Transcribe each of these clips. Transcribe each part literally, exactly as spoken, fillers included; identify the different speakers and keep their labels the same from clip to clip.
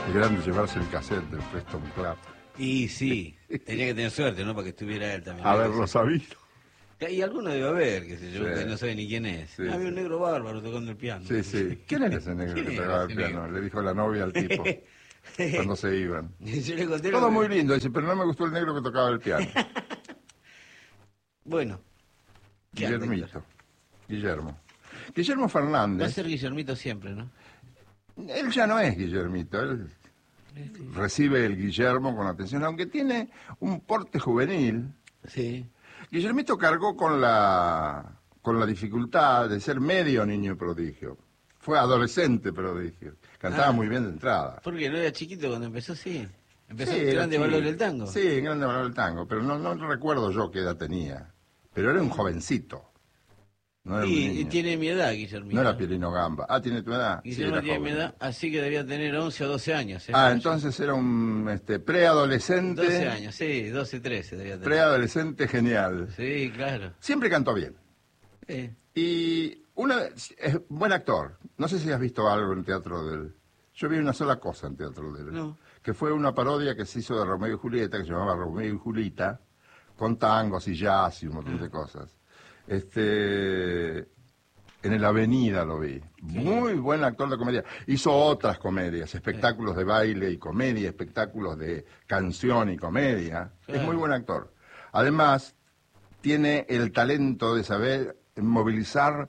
Speaker 1: Qué grande llevarse el cassette del Preston Club.
Speaker 2: Y sí, tenía que tener suerte, ¿no? Para que estuviera él también.
Speaker 1: Haberlo sabido.
Speaker 2: Y alguno debe haber, qué sé yo,
Speaker 1: Sí.
Speaker 2: que no sabe ni quién es.
Speaker 1: Sí,
Speaker 2: Había
Speaker 1: sí.
Speaker 2: un negro bárbaro tocando el piano.
Speaker 1: Sí, sí. ¿Quién era ese negro que
Speaker 2: ¿Quién era
Speaker 1: tocaba el
Speaker 2: ese
Speaker 1: piano?
Speaker 2: negro?
Speaker 1: Le dijo la novia al tipo cuando se iban.
Speaker 2: Yo le conté lo
Speaker 1: Todo
Speaker 2: que-
Speaker 1: muy lindo, dice, pero no me gustó el negro que tocaba el piano.
Speaker 2: Bueno. ¿Qué anda,
Speaker 1: Guillermito.
Speaker 2: Héctor?
Speaker 1: Guillermo. Guillermo
Speaker 2: Va a
Speaker 1: Fernández.
Speaker 2: ser Guillermito siempre, ¿no?
Speaker 1: Él ya no es Guillermito, él recibe el Guillermo con atención, aunque tiene un porte juvenil.
Speaker 2: Sí.
Speaker 1: Guillermito cargó con la, con la dificultad de ser medio niño prodigio. Fue adolescente prodigio. Cantaba
Speaker 2: Ah.
Speaker 1: muy bien de entrada.
Speaker 2: Porque no era chiquito cuando empezó, sí. Empezó
Speaker 1: Sí,
Speaker 2: en
Speaker 1: era
Speaker 2: Grande
Speaker 1: chico.
Speaker 2: Valor del Tango.
Speaker 1: Sí, en Grande Valor del Tango, pero no, no recuerdo yo qué edad tenía. Pero era un jovencito. No era un
Speaker 2: Y, y
Speaker 1: niño.
Speaker 2: tiene mi edad, Guillermito.
Speaker 1: No era Pierino Gamba. Ah, ¿tiene tu edad? Sí,
Speaker 2: Guillermo
Speaker 1: era
Speaker 2: tiene mi
Speaker 1: joven.
Speaker 2: edad, así que debía tener once o doce años. ¿eh?
Speaker 1: Ah, entonces era un este, preadolescente.
Speaker 2: doce años, sí, doce, trece debía tener.
Speaker 1: Preadolescente genial.
Speaker 2: Sí, claro.
Speaker 1: Siempre cantó bien.
Speaker 2: Sí.
Speaker 1: Y una, es buen actor. No sé si has visto algo en teatro de él. Yo vi una sola cosa en teatro de él.
Speaker 2: No.
Speaker 1: Que fue una parodia que se hizo de Romeo y Julieta, que se llamaba Romeo y Julita, con tangos y jazz y un montón de cosas. Este, en el Avenida lo vi. Muy buen actor de comedia. Hizo otras comedias, espectáculos de baile y comedia, espectáculos de canción y comedia. Es
Speaker 2: Claro.
Speaker 1: muy buen actor. Además, tiene el talento de saber movilizar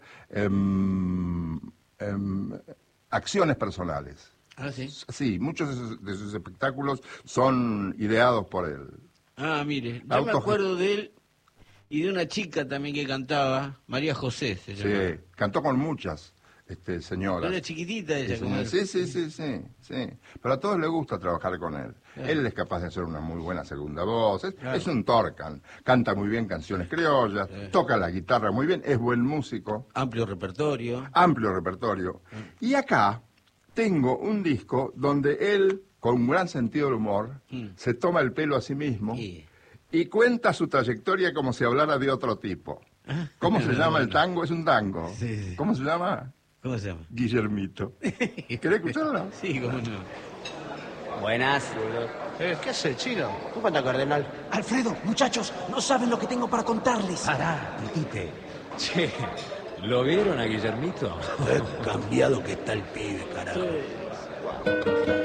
Speaker 1: em, em, acciones personales.
Speaker 2: Ah, sí.
Speaker 1: Sí, muchos de sus, de sus espectáculos son ideados por él.
Speaker 2: Ah, mire, yo me
Speaker 1: Auto-
Speaker 2: acuerdo de él y de una chica también que cantaba, María José se
Speaker 1: Sí,
Speaker 2: llamaba.
Speaker 1: cantó con muchas este, señoras.
Speaker 2: Era chiquitita
Speaker 1: Y
Speaker 2: ella. como
Speaker 1: señores.
Speaker 2: él.
Speaker 1: Sí, sí, sí, sí, sí. Pero a todos les gusta trabajar con él.
Speaker 2: Claro.
Speaker 1: Él es capaz de hacer una muy buena segunda voz. Es,
Speaker 2: Claro.
Speaker 1: es un torcan. Canta muy bien canciones criollas,
Speaker 2: Sí.
Speaker 1: toca la guitarra muy bien, es buen músico,
Speaker 2: Amplio repertorio.
Speaker 1: amplio repertorio. Y acá tengo un disco donde él, con un gran sentido del humor,
Speaker 2: Mm.
Speaker 1: se toma el pelo a sí mismo
Speaker 2: Sí.
Speaker 1: y cuenta su trayectoria como si hablara de otro tipo. ¿Cómo se llama el tango? Es un tango.
Speaker 2: Sí, sí.
Speaker 1: ¿Cómo se llama?
Speaker 2: ¿Cómo se llama?
Speaker 1: Guillermito. ¿Querés escucharlo?
Speaker 2: Sí, cómo no.
Speaker 3: Buenas.
Speaker 4: Eh, ¿Qué hace, chino? ¿Cómo anda, cardenal?
Speaker 5: Alfredo, muchachos, no saben lo que tengo para contarles.
Speaker 6: Pará, Tite. Che, ¿lo vieron a Guillermito?
Speaker 5: Qué cambiado que está el pibe, carajo.